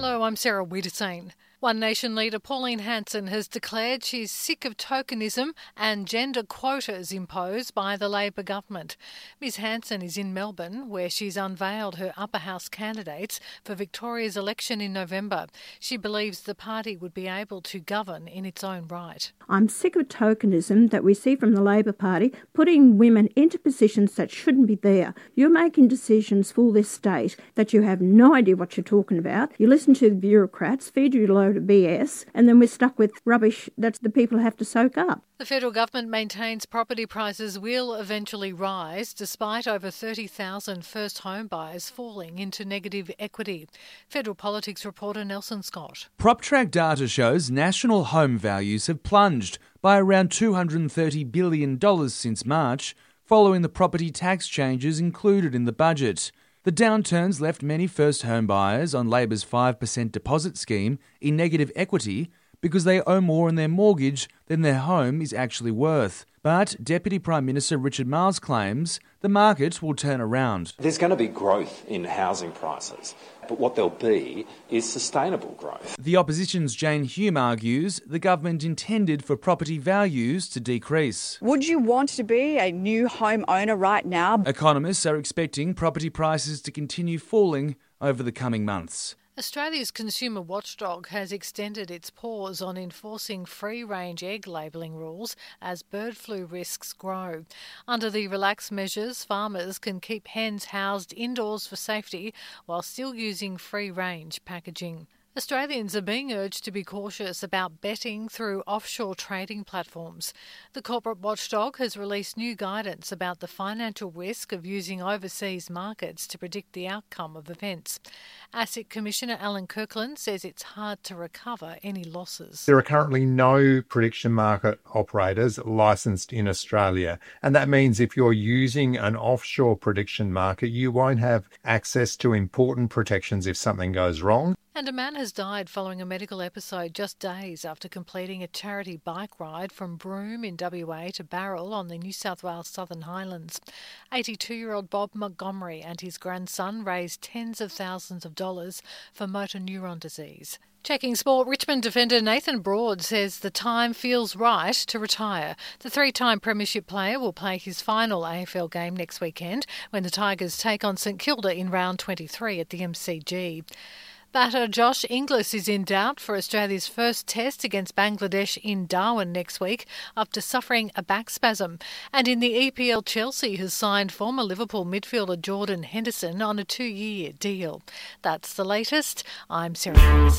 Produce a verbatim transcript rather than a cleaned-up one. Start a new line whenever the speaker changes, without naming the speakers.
Hello, I'm Sarah Wiedersane. One Nation leader Pauline Hanson has declared she's sick of tokenism and gender quotas imposed by the Labor government. Ms Hanson is in Melbourne, where she's unveiled her upper house candidates for Victoria's election in November. She believes the party would be able to govern in its own right.
I'm sick of tokenism that we see from the Labor Party, putting women into positions that shouldn't be there. You're making decisions for this state that you have no idea what you're talking about. You listen to the bureaucrats, feed you a load of B S, and then we're stuck with rubbish that the people have to soak up.
The federal government maintains property prices will eventually rise, despite over thirty thousand first home buyers falling into negative equity. Federal politics reporter Nelson Scott.
PropTrack data shows national home values have plunged by around two hundred thirty billion dollars since March, following the property tax changes included in the budget. The downturns left many first home buyers on Labor's five percent deposit scheme in negative equity because they owe more on their mortgage than their home is actually worth. But Deputy Prime Minister Richard Marles claims the market will turn around.
There's going to be growth in housing prices, but what there'll be is sustainable growth.
The opposition's Jane Hume argues the government intended for property values to decrease.
Would you want to be a new home owner right now?
Economists are expecting property prices to continue falling over the coming months.
Australia's consumer watchdog has extended its pause on enforcing free-range egg labelling rules as bird flu risks grow. Under the relaxed measures, farmers can keep hens housed indoors for safety while still using free-range packaging. Australians are being urged to be cautious about betting through offshore trading platforms. The corporate watchdog has released new guidance about the financial risk of using overseas markets to predict the outcome of events. ASIC Commissioner Alan Kirkland says it's hard to recover any losses.
There are currently no prediction market operators licensed in Australia, and that means if you're using an offshore prediction market, you won't have access to important protections if something goes wrong.
And a man has died following a medical episode just days after completing a charity bike ride from Broome in W A to Barrel on the New South Wales Southern Highlands. eighty-two-year-old Bob Montgomery and his grandson raised tens of thousands of dollars for motor neuron disease. Checking sport, Richmond defender Nathan Broad says the time feels right to retire. The three-time premiership player will play his final A F L game next weekend when the Tigers take on St Kilda in round twenty-three at the M C G. Batter Josh Inglis is in doubt for Australia's first test against Bangladesh in Darwin next week after suffering a back spasm. And in the E P L, Chelsea has signed former Liverpool midfielder Jordan Henderson on a two-year deal. That's the latest. I'm Sarah.